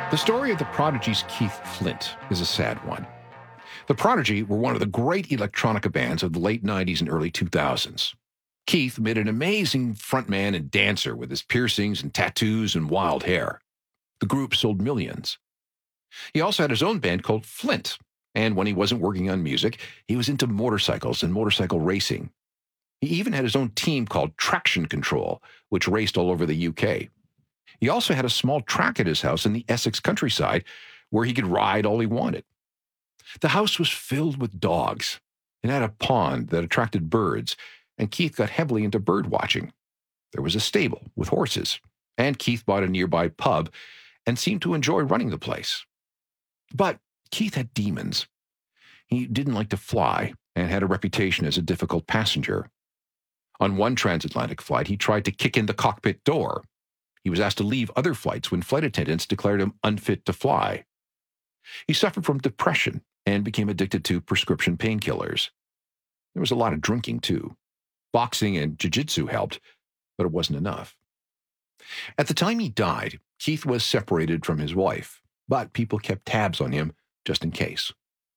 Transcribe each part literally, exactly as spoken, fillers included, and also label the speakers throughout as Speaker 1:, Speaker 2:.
Speaker 1: The story of the Prodigy's Keith Flint is a sad one. The Prodigy were one of the great electronica bands of the late nineties and early two thousands. Keith made an amazing frontman and dancer with his piercings and tattoos and wild hair. The group sold millions. He also had his own band called Flint, and when he wasn't working on music, he was into motorcycles and motorcycle racing. He even had his own team called Traction Control, which raced all over the U K. He also had a small track at his house in the Essex countryside where he could ride all he wanted. The house was filled with dogs. It had a pond that attracted birds, and Keith got heavily into bird watching. There was a stable with horses, and Keith bought a nearby pub and seemed to enjoy running the place. But Keith had demons. He didn't like to fly and had a reputation as a difficult passenger. On one transatlantic flight, he tried to kick in the cockpit door. He was asked to leave other flights when flight attendants declared him unfit to fly. He suffered from depression and became addicted to prescription painkillers. There was a lot of drinking, too. Boxing and jiu-jitsu helped, but it wasn't enough. At the time he died, Keith was separated from his wife, but people kept tabs on him just in case.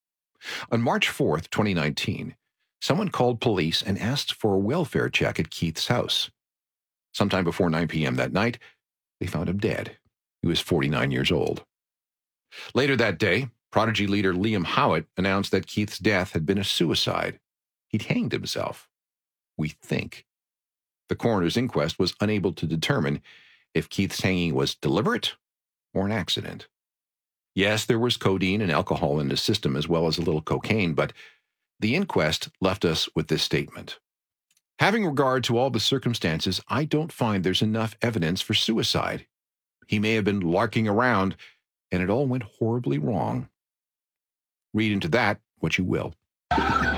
Speaker 1: On March fourth, twenty nineteen, someone called police and asked for a welfare check at Keith's house. Sometime before nine p.m. that night, they found him dead. He was forty-nine years old. Later that day, Prodigy leader Liam Howlett announced that Keith's death had been a suicide. He'd hanged himself. We think. The coroner's inquest was unable to determine if Keith's hanging was deliberate or an accident. Yes, there was codeine and alcohol in his system as well as a little cocaine, but the inquest left us with this statement. Having regard to all the circumstances, I don't find there's enough evidence for suicide. He may have been larking around, and it all went horribly wrong. Read into that what you will.